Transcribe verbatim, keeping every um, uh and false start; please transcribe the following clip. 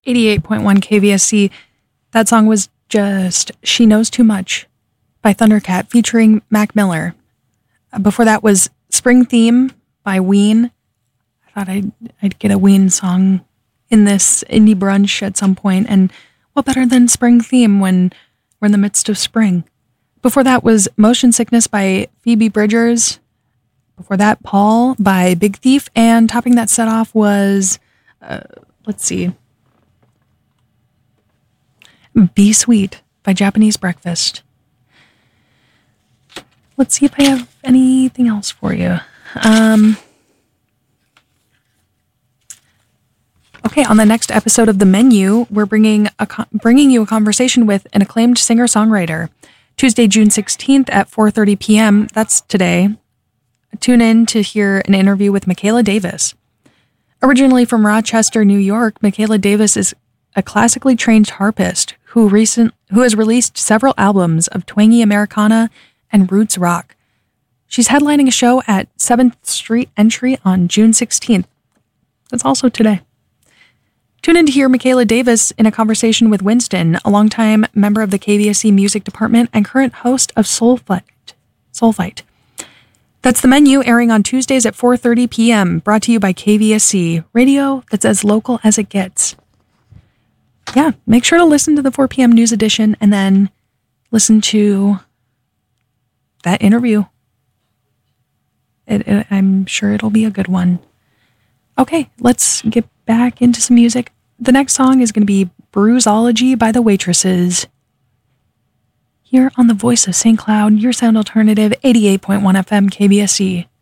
eighty-eight point one K V S C. That song was just She Knows Too Much by Thundercat featuring Mac Miller. Before that was Spring Theme by Ween. I thought I'd, I'd get a Ween song in this indie brunch at some point, and what better than Spring Theme when we're in the midst of spring? Before that was Motion Sickness by Phoebe Bridgers. Before that, Paul by Big Thief, and topping that set off was, uh, let's see, Be Sweet by Japanese Breakfast. Let's see if I have anything else for you. Um, okay, on the next episode of The Menu, we're bringing a bringing you a conversation with an acclaimed singer-songwriter. Tuesday, June sixteenth at four thirty p.m. That's today. Tune in to hear an interview with Michaela Davis. Originally from Rochester, New York, Michaela Davis is a classically trained harpist who recent who has released several albums of twangy Americana and roots rock. She's headlining a show at seventh Street Entry on June sixteenth. That's also today. Tune in to hear Michaela Davis in a conversation with Winston, a longtime member of the K V S C music department and current host of Soul Fight. Soul Fight. That's The Menu, airing on Tuesdays at four thirty p.m., brought to you by K V S C, radio that's as local as it gets. Yeah, make sure to listen to the four p.m. news edition and then listen to that interview. It, it, I'm sure it'll be a good one. Okay, let's get back into some music. The next song is going to be Bruisology by the Waitresses. Here on the Voice of Saint Cloud, your sound alternative, eighty-eight point one F M K B S C.